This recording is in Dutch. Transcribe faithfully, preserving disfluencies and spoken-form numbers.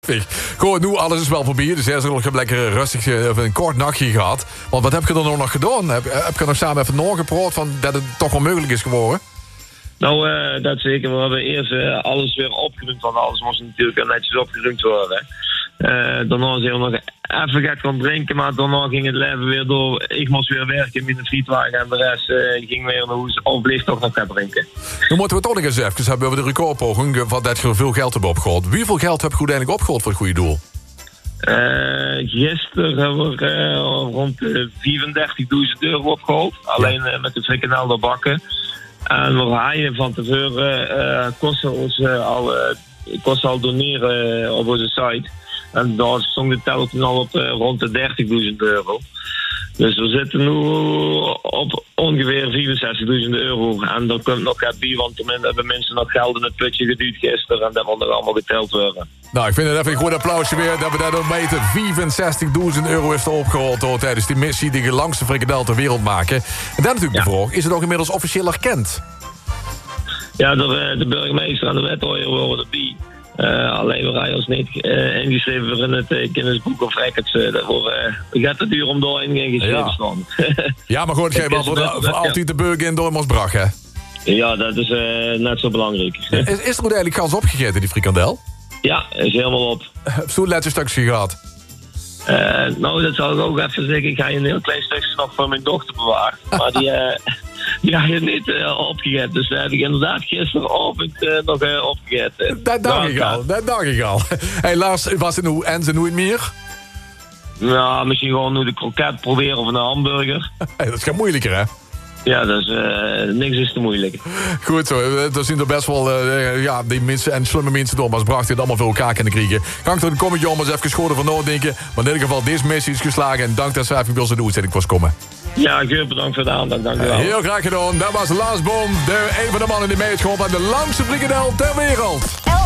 Goed, nu alles is wel voorbij. Dus er is nog een lekker rustig of een kort nachtje gehad. Want wat heb je er nou nog gedaan? Heb, heb je nog samen even nagepraat van dat het toch wel mogelijk is geworden? Nou, uh, dat zeker. We hebben eerst uh, alles weer opgeruimd. Want alles moest natuurlijk netjes opgeruimd worden. Uh, daarna zijn we nog even gaan gaan drinken. Maar daarna ging het leven weer door. Ik moest weer werken in de frietwagen. En de rest uh, ging weer naar huis. Of bleef toch nog gaan drinken. Nu moeten we toch nog eens even hebben over de recordpoging. Van dat je veel geld hebt opgehaald. Wie veel geld heb je uiteindelijk opgehaald voor het goede doel? Uh, gisteren hebben we uh, rond uh, vierendertigduizend euro opgehaald. Alleen uh, met de frikandel bakken. En we rijden van tevoren uh, kosten ons uh, al, uh, kosten al doneren uh, op onze site. En daar stond de teller toen al op uh, rond de dertigduizend euro. Dus we zitten nu op ongeveer vierenzestigduizend euro. En daar komt nog gaat bij, want er hebben mensen nog geld in het putje geduwd gisteren. En dat moet nog allemaal geteld worden. Nou, ik vind het even een goed applausje weer dat we dat ook meten. vierenzestigduizend euro is er opgehaald hoor, tijdens die missie die de langste frikandel ter wereld maken. En dan natuurlijk ja. de vraag, is het ook inmiddels officieel erkend? Ja, door uh, de burgemeester en de wethouder worden erbij. Uh, alleen we rijden ons niet uh, ingeschreven in het uh, Guinness-boek of Records. Uh, dat wordt, uh, gaat het duur om daarin ingeschreven ja. staan. Ja, maar goed, geef wel voor, de, voor altijd de burger in door ons bracht, hè? Ja, dat is uh, net zo belangrijk. Is, is er uiteindelijk kans opgegeten, die frikandel? Ja, is helemaal op. Zo'n laatste stukje gehad? Uh, nou, dat zal ik ook even zeggen. Ik ga een heel klein stukje nog voor mijn dochter bewaren. Maar die, uh, die ga je niet uh, opgegeten. Dus dat heb ik inderdaad gisteravond uh, nog uh, opgegeten. Dat dacht ik al, dat dacht ik al. Helaas was het nu en ze nooit meer? Ja, misschien gewoon nu de kroket proberen of een hamburger. Hey, dat is geen moeilijker, hè? Ja, dus uh, niks is te moeilijk. Goed zo, er zien er best wel uh, ja, die mensen en slimme mensen door, maar ze brachten het allemaal voor elkaar kunnen krijgen. Kan ik er een kometje om eens even scholen van nadenken. Maar in ieder geval, deze missie is geslagen en dank dat ze even bij ons in de uitzending was komen. Ja, heel bedankt voor de aandacht, dank u wel. Heel graag gedaan, dat was Lars Boom, de, een van de mannen die mee heeft geholpen aan de langste frikandel ter wereld.